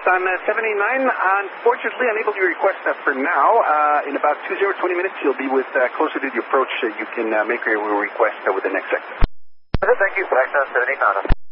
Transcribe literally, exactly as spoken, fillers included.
Pakistan uh, seven eighty-nine. Unfortunately, unable to request that for now. Uh, in about two zero twenty minutes, you'll be with uh, closer to the approach. Uh, you can uh, make your request uh, with the next sector. Thank you, Pakistan seven eighty-nine.